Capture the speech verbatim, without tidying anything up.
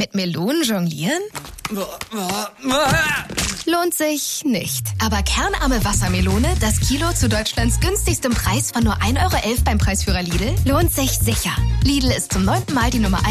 Mit Melonen jonglieren? Lohnt sich nicht. Aber kernarme Wassermelone, das Kilo zu Deutschlands günstigstem Preis von nur ein Euro elf beim Preisführer Lidl, lohnt sich sicher. Lidl ist zum neunten Mal die Nummer eins